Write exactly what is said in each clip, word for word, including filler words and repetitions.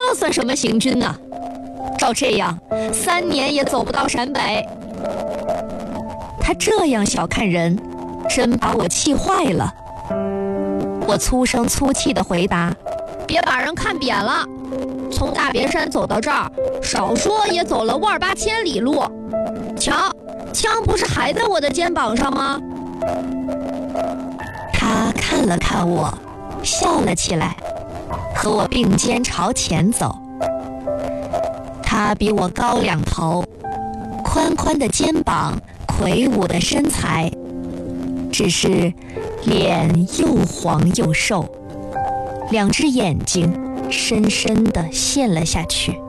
算什么行军呢？照这样，三年也走不到陕北。他这样小看人，真把我气坏了。我粗声粗气地回答：别把人看扁了，从大别山走到这儿，少说也走了万八千里路。瞧，枪不是还在我的肩膀上吗？他看了看我，笑了起来，和我并肩朝前走。他比我高两头，宽宽的肩膀，魁梧的身材，只是脸又黄又瘦，两只眼睛深深地陷了下去。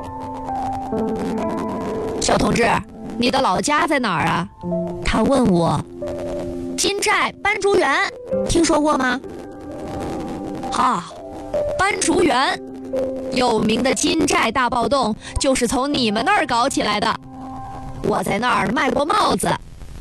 小同志，你的老家在哪儿啊？他问我。金寨斑竹园，听说过吗？哈，斑竹园，有名的金寨大暴动就是从你们那儿搞起来的。我在那儿卖过帽子，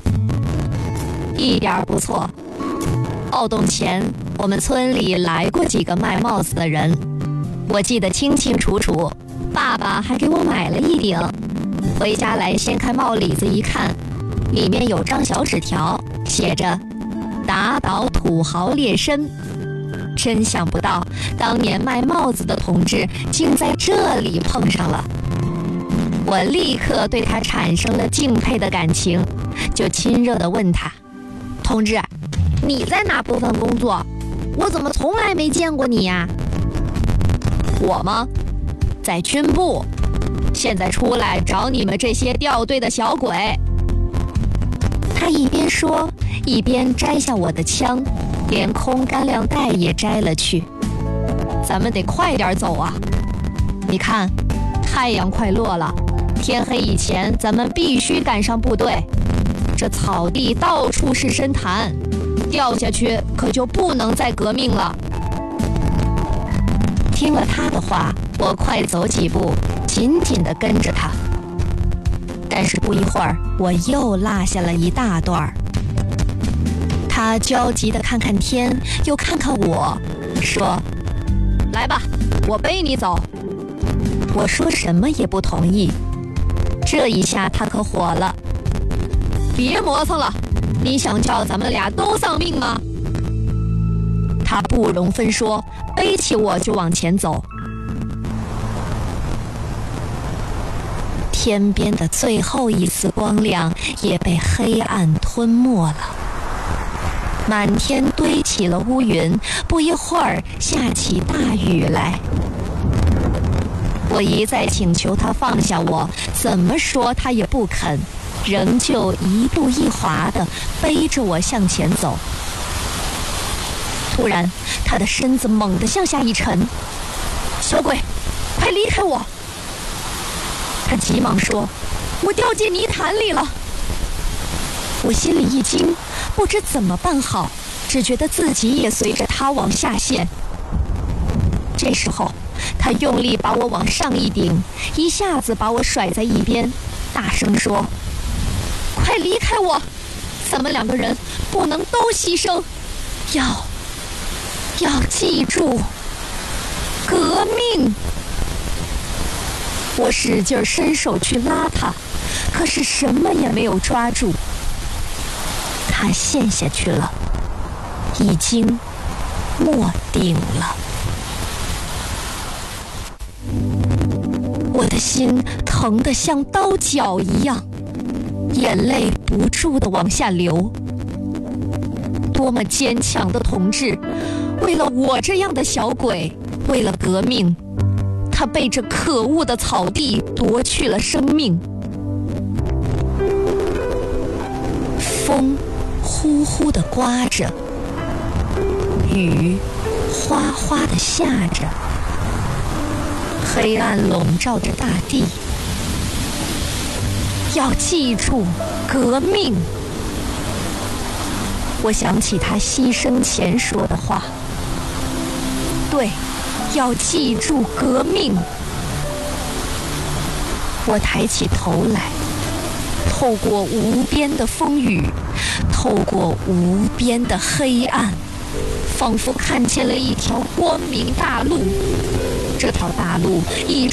一点不错。暴动前，我们村里来过几个卖帽子的人，我记得清清楚楚。爸爸还给我买了一顶，回家来掀开帽里子一看，里面有张小纸条，写着打倒土豪劣绅。真想不到当年卖帽子的同志竟在这里碰上了。我立刻对他产生了敬佩的感情，就亲热地问他：同志，你在哪部分工作？我怎么从来没见过你呀？我吗？在军部，现在出来找你们这些掉队的小鬼。他一边说，一边摘下我的枪，连空干粮袋也摘了去。咱们得快点走啊！你看，太阳快落了，天黑以前咱们必须赶上部队。这草地到处是深潭，掉下去可就不能再革命了。听了他的话，我快走几步，紧紧地跟着他。但是不一会儿，我又落下了一大段。他焦急地看看天，又看看我，说：来吧，我背你走。我说什么也不同意。这一下他可火了：别磨蹭了，你想叫咱们俩都丧命吗？他不容分说，背起我就往前走。天边的最后一丝光亮也被黑暗吞没了，满天堆起了乌云，不一会儿下起大雨来。我一再请求他放下我，怎么说他也不肯，仍旧一步一滑地背着我向前走。突然，他的身子猛地向下一沉：小鬼，快离开我！他急忙说：我掉进泥潭里了。我心里一惊，不知怎么办好，只觉得自己也随着他往下陷。这时候他用力把我往上一顶，一下子把我甩在一边，大声说：快离开我，咱们两个人不能都牺牲，要要记住革命。我使劲伸手去拉他，可是什么也没有抓住。他陷下去了，已经没顶了。我的心疼得像刀绞一样，眼泪不住地往下流。多么坚强的同志，为了我这样的小鬼，为了革命，他被这可恶的草地夺去了生命。风呼呼地刮着，雨哗哗地下着，黑暗笼罩着大地。要记住革命。我想起他牺牲前说的话，对，要记住革命。我抬起头来，透过无边的风雨，透过无边的黑暗，仿佛看见了一条光明大路。这条大路一